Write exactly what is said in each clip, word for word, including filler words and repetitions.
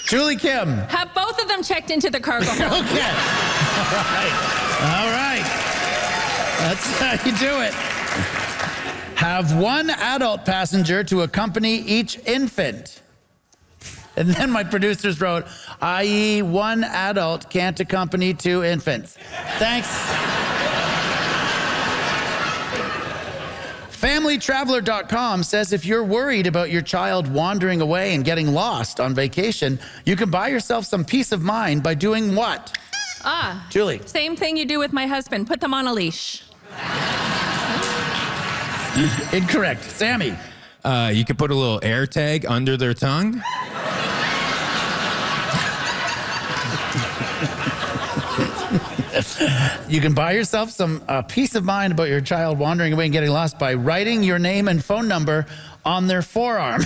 Julie Kim. Have both of them checked into the cargo hold. Okay. All right. All right. That's how you do it. Have one adult passenger to accompany each infant. And then my producers wrote, that is one adult can't accompany two infants. Thanks. Family Traveler dot com says if you're worried about your child wandering away and getting lost on vacation, you can buy yourself some peace of mind by doing what? Ah. Julie. Same thing you do with my husband. Put them on a leash. Incorrect. Sammy. Uh, you could put a little air tag under their tongue. You can buy yourself some uh, peace of mind about your child wandering away and getting lost by writing your name and phone number on their forearm.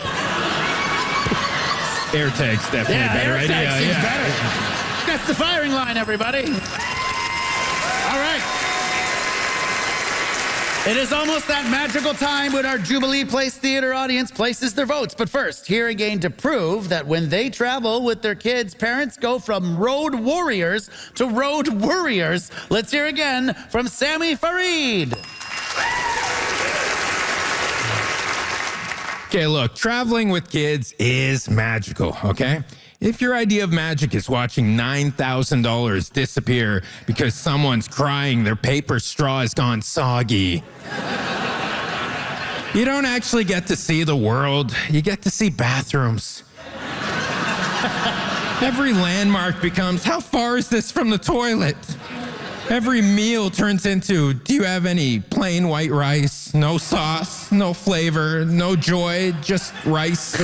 Air tag's definitely Yeah, a better air idea. tag seems yeah. better. That's the firing line, everybody. All right. It is almost that magical time when our Jubilee Place Theater audience places their votes. But first, here again to prove that when they travel with their kids, parents go from road warriors to road worriers. Let's hear again from Sammy Farid. Okay, look, traveling with kids is magical, okay? If your idea of magic is watching nine thousand dollars disappear because someone's crying their paper straw has gone soggy, you don't actually get to see the world. You get to see bathrooms. Every landmark becomes, how far is this from the toilet? Every meal turns into, do you have any plain white rice? No sauce, no flavor, no joy, just rice.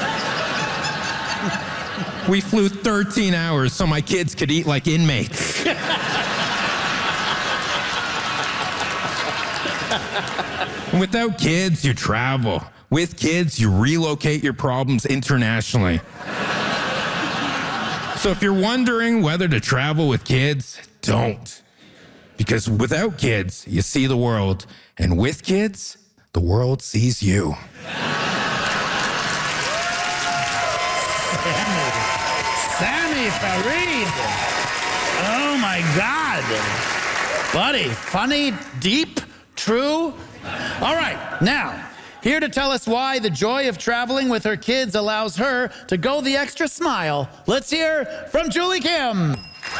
We flew thirteen hours so my kids could eat like inmates. Without kids, you travel. With kids, you relocate your problems internationally. So if you're wondering whether to travel with kids, don't. Because without kids, you see the world. And with kids, the world sees you. Sammy Farid. Oh, my God. Buddy, funny, deep, true. All right, now, here to tell us why the joy of traveling with her kids allows her to go the extra smile, let's hear from Julie Kim.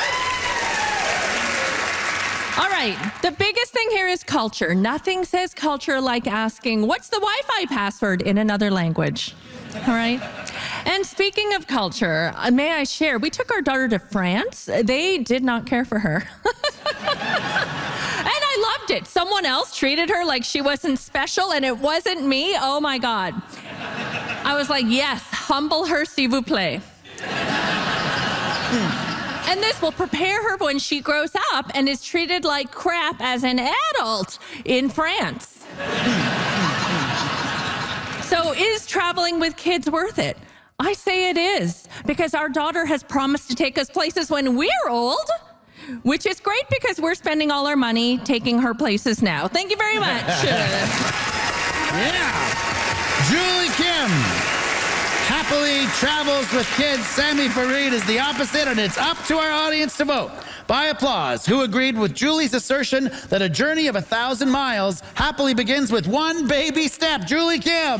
All right, the biggest thing here is culture. Nothing says culture like asking, what's the Wi-Fi password in another language? All right? And speaking of culture, uh, may I share, we took our daughter to France. They did not care for her. And I loved it. Someone else treated her like she wasn't special, and it wasn't me. Oh, my God. I was like, yes, humble her, s'il vous plaît. And this will prepare her when she grows up and is treated like crap as an adult in France. So is traveling with kids worth it? I say it is, because our daughter has promised to take us places when we're old, which is great because we're spending all our money taking her places now. Thank you very much. Yeah. Julie Kim happily travels with kids. Sammy Farid is the opposite, and it's up to our audience to vote. By applause, who agreed with Julie's assertion that a journey of a thousand miles happily begins with one baby step? Julie Kim.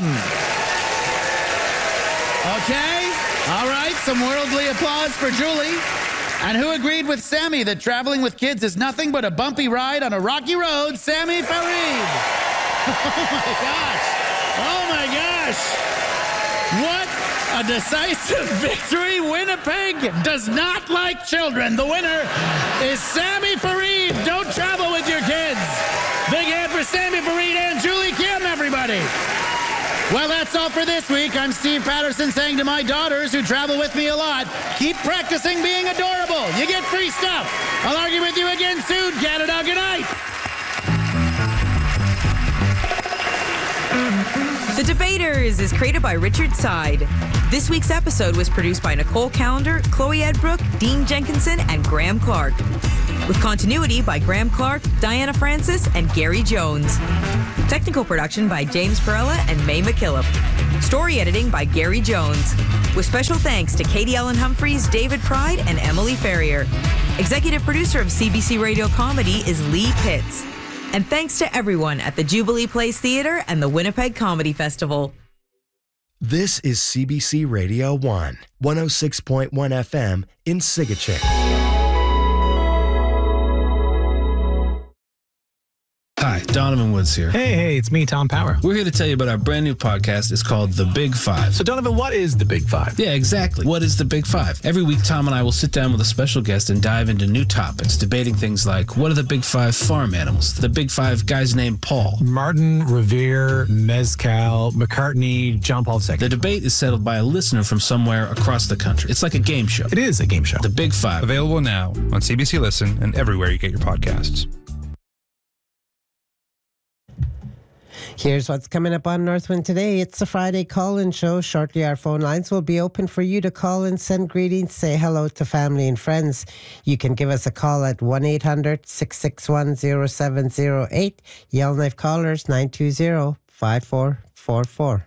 Okay, all right, some worldly applause for Julie. And who agreed with Sammy that traveling with kids is nothing but a bumpy ride on a rocky road? Sammy Farid. Oh my gosh, oh my gosh. What a decisive victory. Winnipeg does not like children. The winner is Sammy Farid. Don't travel with your kids. Big hand for Sammy Farid and Julie Kim, everybody. Well, that's all for this week. I'm Steve Patterson saying to my daughters who travel with me a lot, keep practicing being adorable. You get free stuff. I'll argue with you again soon, Canada. Good night. The Debaters is created by Richard Side. This week's episode was produced by Nicole Callender, Chloe Edbrook, Dean Jenkinson, and Graham Clark. With continuity by Graham Clark, Diana Francis, and Gary Jones. Technical production by James Perella and May McKillop. Story editing by Gary Jones. With special thanks to Katie Ellen Humphreys, David Pride, and Emily Ferrier. Executive producer of C B C Radio Comedy is Lee Pitts. And thanks to everyone at the Jubilee Place Theatre and the Winnipeg Comedy Festival. This is C B C Radio one, one oh six point one F M in Sigachik. Hi, Donovan Woods here. Hey, hey, it's me, Tom Power. We're here to tell you about our brand new podcast. It's called The Big Five. So, Donovan, what is The Big Five? Yeah, exactly. What is The Big Five? Every week, Tom and I will sit down with a special guest and dive into new topics, debating things like, what are the Big Five farm animals? The Big Five guys named Paul. Martin, Revere, Mezcal, McCartney, John Paul the Second. The debate is settled by a listener from somewhere across the country. It's like a game show. It is a game show. The Big Five. Available now on C B C Listen and everywhere you get your podcasts. Here's what's coming up on Northwind today. It's a Friday call-in show. Shortly, our phone lines will be open for you to call and send greetings, say hello to family and friends. You can give us a call at one eight hundred, six six one, oh seven oh eight. Yellowknife callers, nine two zero, five four four four.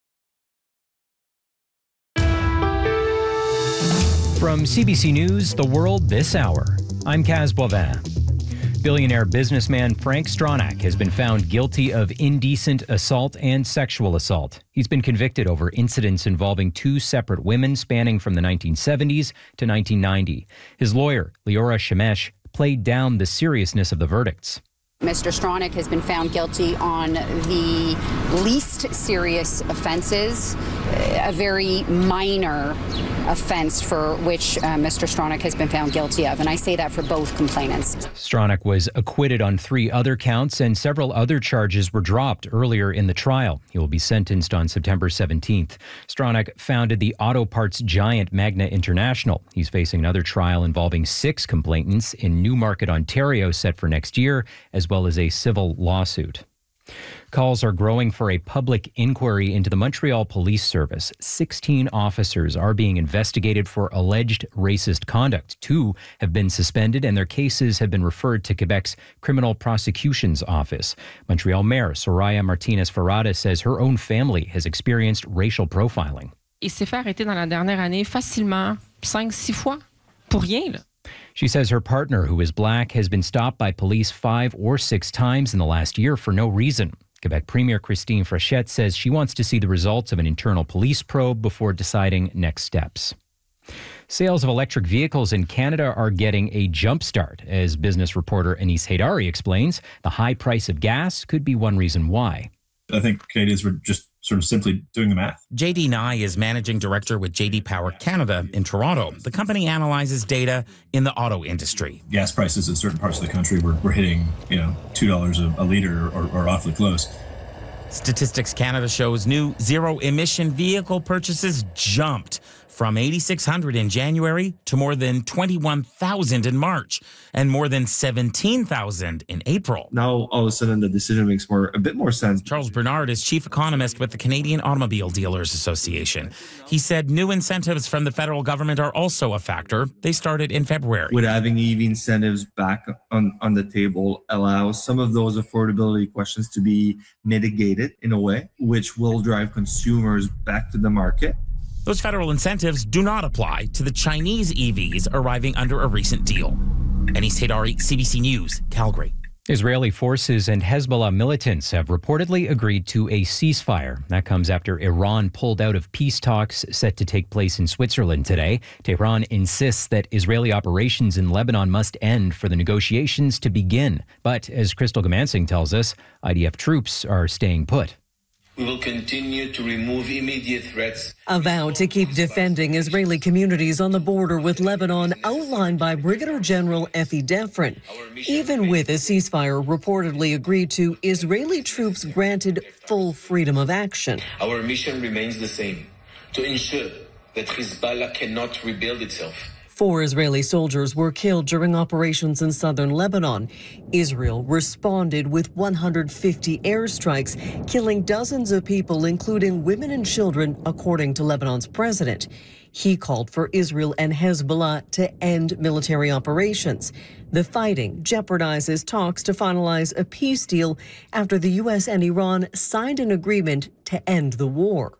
From C B C News, The World This Hour, I'm Kaz Boivin. Billionaire businessman Frank Stronach has been found guilty of indecent assault and sexual assault. He's been convicted over incidents involving two separate women spanning from the nineteen seventies to nineteen ninety. His lawyer, Leora Shemesh, played down the seriousness of the verdicts. Mister Stronach has been found guilty on the least serious offenses, a very minor offense for which uh, Mister Stronach has been found guilty of, and I say that for both complainants. Stronach was acquitted on three other counts, and several other charges were dropped earlier in the trial. He will be sentenced on September seventeenth. Stronach founded the auto parts giant Magna International. He's facing another trial involving six complainants in Newmarket, Ontario, set for next year, as well as a civil lawsuit. Calls are growing for a public inquiry into the Montreal Police Service. sixteen officers are being investigated for alleged racist conduct. Two have been suspended and their cases have been referred to Quebec's Criminal Prosecutions Office. Montreal Mayor Soraya Martinez-Ferrada says her own family has experienced racial profiling. Il s'est fait arrêter dans la dernière année facilement cinq, six fois pour rien, là. She says her partner, who is black, has been stopped by police five or six times in the last year for no reason. Quebec Premier Christine Frechette says she wants to see the results of an internal police probe before deciding next steps. Sales of electric vehicles in Canada are getting a jump start. As business reporter Anis Haidari explains, the high price of gas could be one reason why. I think Canadians were just sort of simply doing the math. J D Nye is managing director with J D Power Canada in Toronto. The company analyzes data in the auto industry. Gas prices in certain parts of the country were, were hitting, you know, two dollars a, a liter or, or awfully close. Statistics Canada shows new zero-emission vehicle purchases jumped from eighty-six hundred in January to more than twenty-one thousand in March and more than seventeen thousand in April. Now, all of a sudden, the decision makes more a bit more sense. Charles Bernard is chief economist with the Canadian Automobile Dealers Association. He said new incentives from the federal government are also a factor. They started in February. With having E V incentives back on, on the table allows some of those affordability questions to be mitigated in a way, which will drive consumers back to the market. Those federal incentives do not apply to the Chinese E Vs arriving under a recent deal. Anis Haidari, C B C News, Calgary. Israeli forces and Hezbollah militants have reportedly agreed to a ceasefire. That comes after Iran pulled out of peace talks set to take place in Switzerland today. Tehran insists that Israeli operations in Lebanon must end for the negotiations to begin. But as Crystal Gamansing tells us, I D F troops are staying put. We will continue to remove immediate threats. A vow to keep defending Israeli communities on the border with Lebanon outlined by Brigadier General Effie Defrin. Even with a ceasefire reportedly agreed to, Israeli troops granted full freedom of action. Our mission remains the same, to ensure that Hezbollah cannot rebuild itself. Four Israeli soldiers were killed during operations in southern Lebanon. Israel responded with one hundred fifty airstrikes, killing dozens of people, including women and children, according to Lebanon's president. He called for Israel and Hezbollah to end military operations. The fighting jeopardizes talks to finalize a peace deal after the U S and Iran signed an agreement to end the war.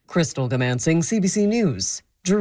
Crystal Gamansing, C B C News.